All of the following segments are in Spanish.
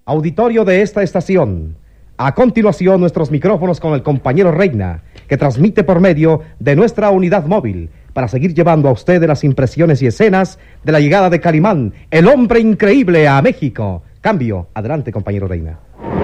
Auditorio de esta estación. A continuación, nuestros micrófonos con el compañero Reina, que transmite por medio de nuestra unidad móvil para seguir llevando a ustedes las impresiones y escenas de la llegada de Calimán, el hombre increíble, a México. Cambio. Adelante, compañero Reina.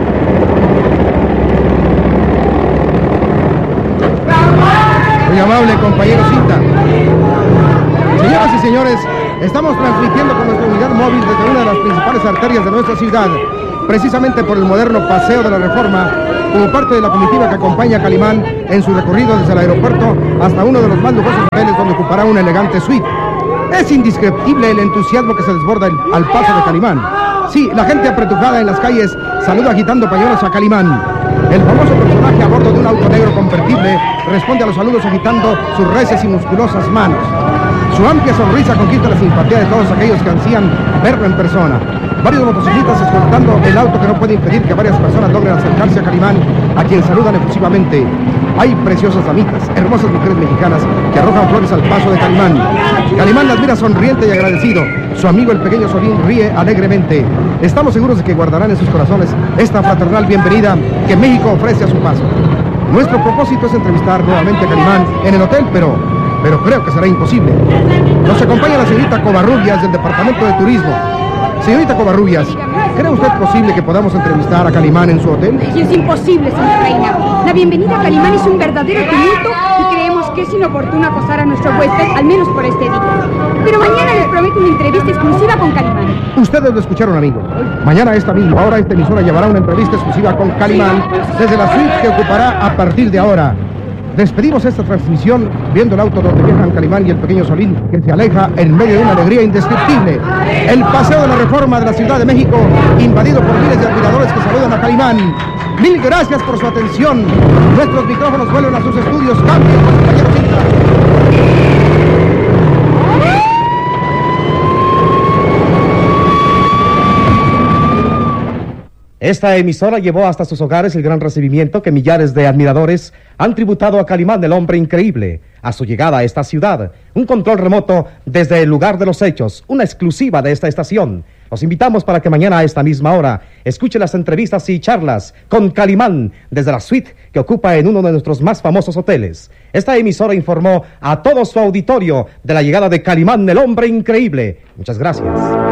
Muy amable, compañero Cinta. Señoras y señores, estamos transmitiendo con nuestra unidad móvil desde una de las principales arterias de nuestra ciudad, precisamente por el moderno Paseo de la Reforma, como parte de la comitiva que acompaña a Calimán en su recorrido desde el aeropuerto hasta uno de los más lujosos hoteles donde ocupará una elegante suite. Es indescriptible el entusiasmo que se desborda al paso de Calimán. Sí, la gente apretujada en las calles saluda agitando pañuelos a Calimán. El famoso personaje a bordo de un auto negro convertible responde a los saludos agitando sus recias y musculosas manos. Su amplia sonrisa conquista la simpatía de todos aquellos que ansían verlo en persona. Varios motociclistas escoltando el auto que no puede impedir que varias personas logren acercarse a Calimán, a quien saludan efusivamente. Hay preciosas damitas, hermosas mujeres mexicanas que arrojan flores al paso de Calimán. Calimán las mira sonriente y agradecido. Su amigo el pequeño Solín ríe alegremente. Estamos seguros de que guardarán en sus corazones esta fraternal bienvenida que México ofrece a su paso. Nuestro propósito es entrevistar nuevamente a Calimán en el hotel, pero creo que será imposible. Nos acompaña la señorita Covarrubias del Departamento de Turismo. Señorita Covarrubias, ¿cree usted posible que podamos entrevistar a Calimán en su hotel? Es imposible, señor Reina. La bienvenida a Calimán es un verdadero tumulto y creemos que es inoportuno acosar a nuestro huésped, al menos por este día. Pero mañana les prometo una entrevista exclusiva con Calimán. Ustedes lo escucharon, amigo. Mañana a esta misma hora esta emisora llevará una entrevista exclusiva con Calimán desde la suite que ocupará a partir de ahora. Despedimos esta transmisión viendo el auto donde viajan Calimán y el pequeño Solín, que se aleja en medio de una alegría indescriptible. El Paseo de la Reforma de la Ciudad de México, invadido por miles de admiradores que saludan a Calimán. Mil gracias por su atención. Nuestros micrófonos vuelven a sus estudios. Cambien, compañero Cinta. Esta emisora llevó hasta sus hogares el gran recibimiento que millares de admiradores han tributado a Calimán, el hombre increíble, a su llegada a esta ciudad. Un control remoto desde el lugar de los hechos, una exclusiva de esta estación. Los invitamos para que mañana a esta misma hora escuche las entrevistas y charlas con Calimán desde la suite que ocupa en uno de nuestros más famosos hoteles. Esta emisora informó a todo su auditorio de la llegada de Calimán, el hombre increíble. Muchas gracias.